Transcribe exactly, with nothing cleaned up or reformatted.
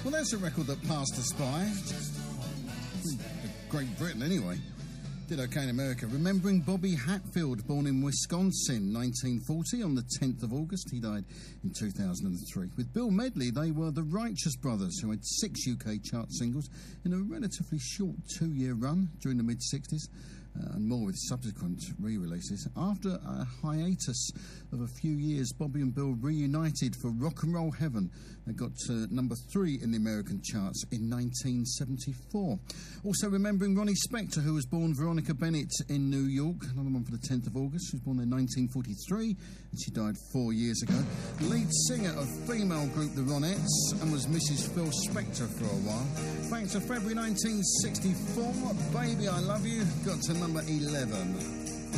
Well, that's a record that passed us by. Great Britain, anyway. Did okay in America. Remembering Bobby Hatfield, born in Wisconsin, nineteen forty, on the tenth of August. He died in two thousand three. With Bill Medley, they were the Righteous Brothers, who had six U K chart singles in a relatively short two-year run during the mid-sixties, uh, and more with subsequent re-releases. After a hiatus of a few years, Bobby and Bill reunited for Rock and Roll Heaven. They got to number three in the American charts in nineteen seventy-four. Also remembering Ronnie Spector, who was born Veronica Bennett in New York, another one for the tenth of August. She was born in nineteen forty-three, and she died four years ago. Lead singer of female group The Ronettes, and was Missus Phil Spector for a while. Back to February nineteen sixty-four, Baby I Love You got to number eleven.